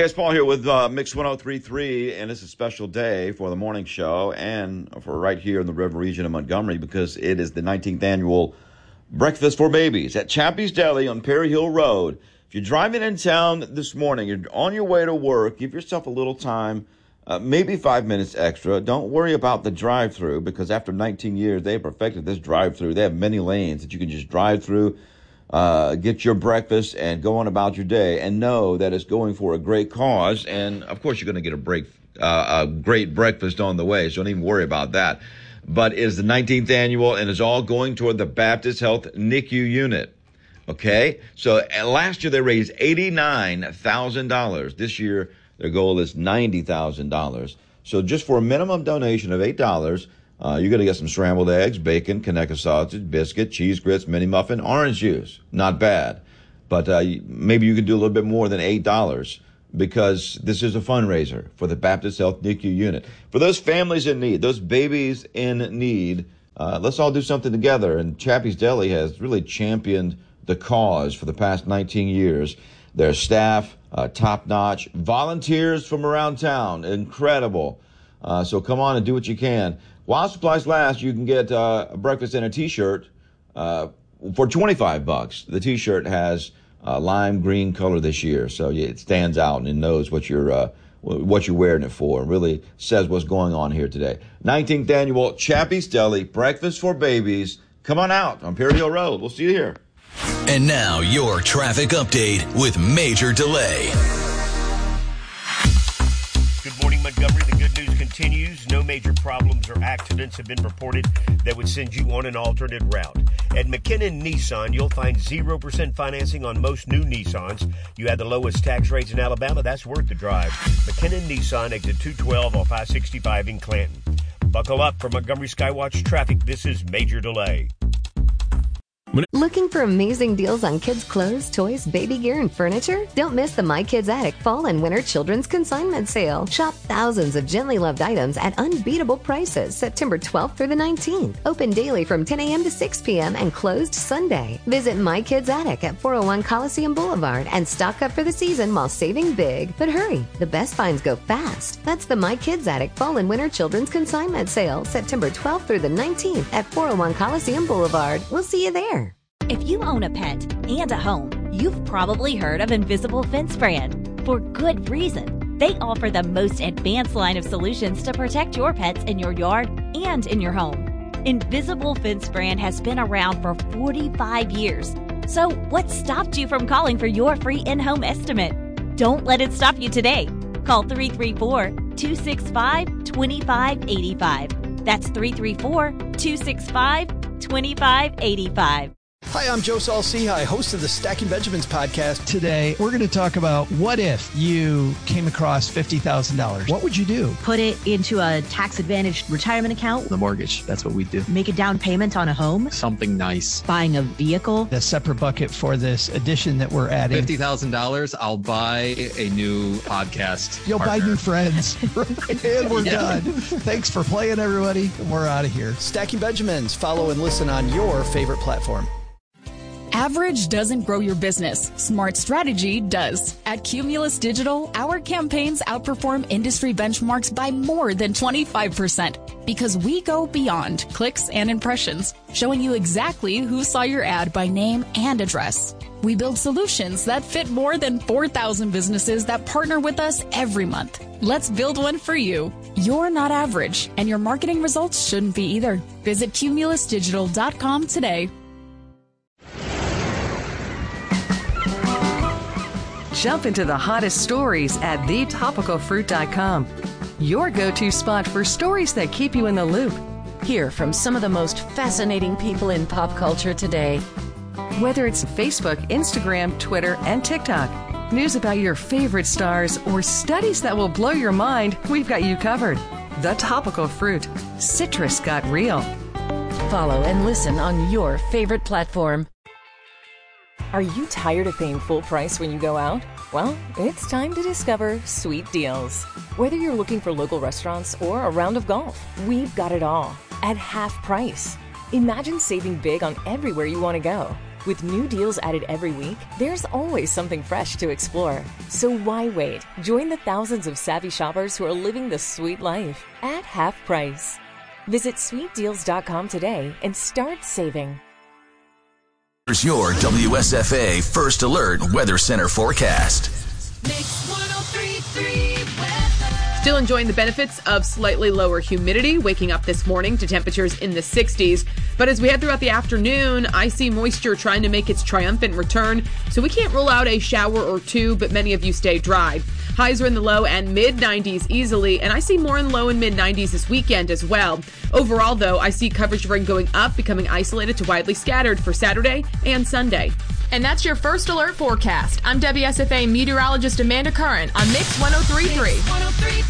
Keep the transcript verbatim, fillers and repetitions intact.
Okay, it's Paul here with uh, Mix one oh three point three, and it's a special day for the morning show and for right here in the River region of Montgomery because it is the nineteenth annual Breakfast for Babies at Chappie's Deli on Perry Hill Road. If you're driving in town this morning, you're on your way to work, give yourself a little time, uh, maybe five minutes extra. Don't worry about the drive-through because after nineteen years, they have perfected this drive-through. They have many lanes that you can just drive through. Uh, get your breakfast and go on about your day and know that it's going for a great cause. And, of course, you're going to get a, break, uh, a great breakfast on the way, so don't even worry about that. But it's the nineteenth annual, and it's all going toward the Baptist Health N I C U unit. Okay? So last year they raised eighty-nine thousand dollars. This year their goal is ninety thousand dollars. So just for a minimum donation of eight dollars, Uh, you're going to get some scrambled eggs, bacon, Conecuh sausage, biscuit, cheese grits, mini muffin, orange juice. Not bad. But uh, maybe you can do a little bit more than eight dollars because this is a fundraiser for the Baptist Health N I C U unit. For those families in need, those babies in need, uh, let's all do something together. And Chappie's Deli has really championed the cause for the past nineteen years. Their staff, uh, top-notch. Volunteers from around town, incredible. Uh, so come on and do what you can. While supplies last, you can get uh, a breakfast and a T-shirt uh, for twenty-five bucks. The T-shirt has uh, lime green color this year, so it stands out and it knows what you're uh, what you're wearing it for. It really says what's going on here today. nineteenth annual Chappie's Deli Breakfast for Babies. Come on out on Perry Hill Road. We'll see you here. And now your traffic update with Major Delay. Good morning, Montgomery. The good news continues. No major problems or accidents have been reported that would send you on an alternate route. At McKinnon Nissan, you'll find zero percent financing on most new Nissans. You have the lowest tax rates in Alabama. That's worth the drive. McKinnon Nissan, exit two twelve off I sixty-five in Clanton. Buckle up for Montgomery Skywatch traffic. This is Major Delay. Looking for amazing deals on kids' clothes, toys, baby gear, and furniture? Don't miss the My Kids Attic Fall and Winter Children's Consignment Sale. Shop thousands of gently loved items at unbeatable prices September twelfth through the nineteenth. Open daily from ten a.m. to six p.m. and closed Sunday. Visit My Kids Attic at four oh one Coliseum Boulevard and stock up for the season while saving big. But hurry, the best finds go fast. That's the My Kids Attic Fall and Winter Children's Consignment Sale September twelfth through the nineteenth at four oh one Coliseum Boulevard. We'll see you there. If you own a pet and a home, you've probably heard of Invisible Fence Brand. For good reason. They offer the most advanced line of solutions to protect your pets in your yard and in your home. Invisible Fence Brand has been around for forty-five years. So what stopped you from calling for your free in-home estimate? Don't let it stop you today. Call three three four, two six five, two five eight five. That's three three four, two six five, two five eight five. Hi, I'm Joe Saul-Sehy, host of the Stacking Benjamins podcast. Today, we're going to talk about what if you came across fifty thousand dollars. What would you do? Put it into a tax-advantaged retirement account. The mortgage, that's what we do. Make a down payment on a home. Something nice. Buying a vehicle. A separate bucket for this addition that we're adding. fifty thousand dollars, I'll buy a new podcast You'll partner. buy new friends. And we're Yeah. done. Thanks for playing, everybody. We're out of here. Stacking Benjamins. Follow and listen on your favorite platform. Average doesn't grow your business. Smart strategy does. At Cumulus Digital, our campaigns outperform industry benchmarks by more than twenty-five percent because we go beyond clicks and impressions, showing you exactly who saw your ad by name and address. We build solutions that fit more than four thousand businesses that partner with us every month. Let's build one for you. You're not average, and your marketing results shouldn't be either. Visit cumulus digital dot com today. Jump into the hottest stories at the topical fruit dot com. Your go-to spot for stories that keep you in the loop. Hear from some of the most fascinating people in pop culture today. Whether it's Facebook, Instagram, Twitter, and TikTok, news about your favorite stars, or studies that will blow your mind, we've got you covered. The Topical Fruit. Citrus got real. Follow and listen on your favorite platform. Are you tired of paying full price when you go out? Well, it's time to discover Sweet Deals. Whether you're looking for local restaurants or a round of golf, we've got it all at half price. Imagine saving big on everywhere you want to go. With new deals added every week, there's always something fresh to explore. So why wait? Join the thousands of savvy shoppers who are living the sweet life at half price. Visit sweet deals dot com today and start saving. Here's your W S F A First Alert Weather Center forecast. Mix one oh three point three weather. Still enjoying the benefits of slightly lower humidity, waking up this morning to temperatures in the sixties. But as we head throughout the afternoon, I see moisture trying to make its triumphant return, so we can't rule out a shower or two, but many of you stay dry. Highs are in the low and mid nineties easily, and I see more in low and mid nineties this weekend as well. Overall, though, I see coverage of rain going up, becoming isolated to widely scattered for Saturday and Sunday. And that's your First Alert forecast. I'm W S F A meteorologist Amanda Curran on Mix one oh three point three.